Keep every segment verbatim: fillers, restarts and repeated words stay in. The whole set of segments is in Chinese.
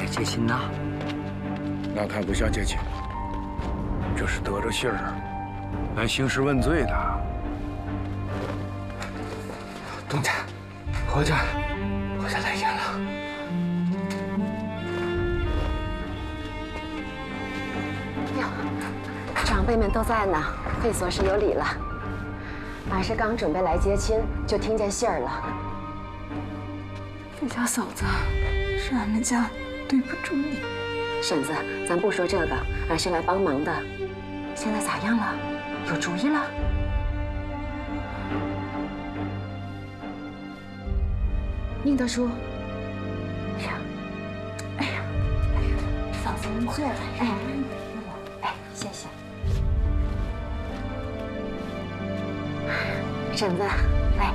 接亲呐？ 那看不像接亲，这是得着信儿来兴师问罪的。 东家，回家，回家来烟了。 哟，长辈们都在呢，会所是有礼了。俺是刚准备来接亲，就听见信儿了。 这家嫂子，是俺们家对不住你。 婶子，咱不说这个，俺是来帮忙的。现在咋样了？有主意了？宁德叔，哎呀，哎呀，哎呀，嫂子您坐吧。哎，哎，谢谢。婶子，来。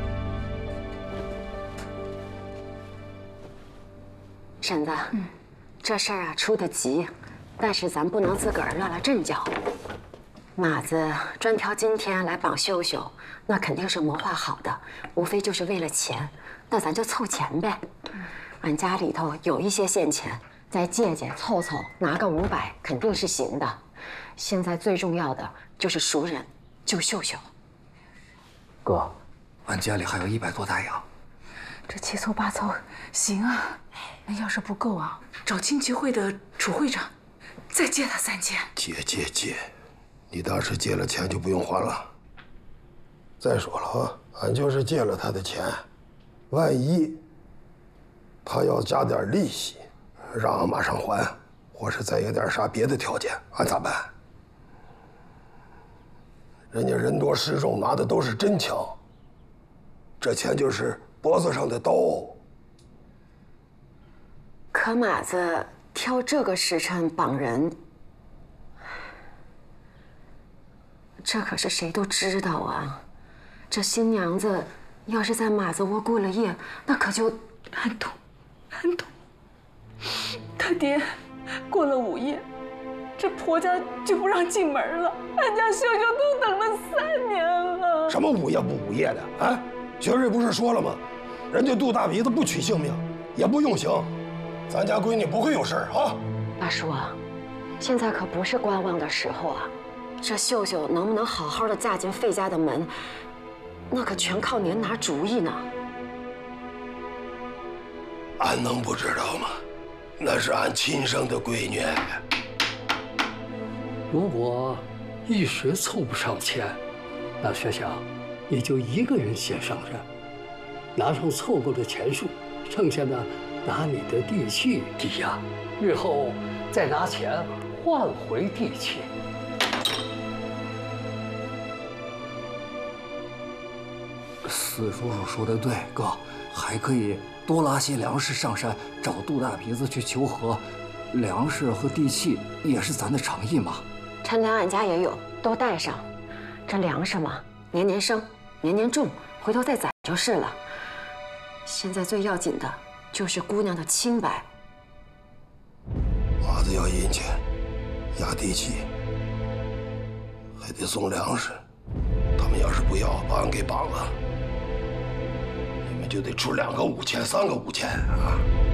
婶子，嗯，这事儿啊出得急，但是咱不能自个儿乱了阵脚。马子专挑今天来绑秀秀，那肯定是谋划好的，无非就是为了钱。那咱就凑钱呗。俺家里头有一些现钱，再借借凑凑，拿个五百肯定是行的。现在最重要的就是赎人，救秀秀。 哥，俺家里还有一百多大洋， 这七凑八凑，行啊。那要是不够啊，找青旗会的主会长，再借他三千。 借借借，你当时借了钱就不用还了。再说了啊，俺就是借了他的钱，万一他要加点利息，让俺马上还，或是再有点啥别的条件，俺咋办？人家人多势众，拿的都是真枪，这钱就是脖子上的刀。 可马子挑这个时辰绑人，这可是谁都知道啊。这新娘子要是在马子窝过了夜，那可就…… 俺懂，俺懂。他爹过了午夜，这婆家就不让进门了。俺家秀秀都等了三年了。 什么午夜不午夜的啊？学瑞不是说了吗？人家杜大鼻子不取性命，也不用刑。咱家闺女不会有事儿啊！ 大叔啊，现在可不是观望的时候啊！这秀秀能不能好好的嫁进费家的门，那可全靠您拿主意呢。 俺能不知道吗？那是俺亲生的闺女。 如果一时凑不上钱，那学想也就一个人先上任，拿上凑够的钱数，剩下的拿你的地契抵押，日后再拿钱换回地契。 四叔叔说的对，哥，还可以多拉些粮食上山，找杜大鼻子去求和。粮食和地契也是咱的诚意嘛。 陈粮俺家也有，都带上。这粮食嘛，年年生，年年种，回头再攒就是了。现在最要紧的就是姑娘的清白。 马子要银钱，压地契，还得送粮食。他们要是不要，把俺给绑了，你们就得出两个五千，三个五千啊！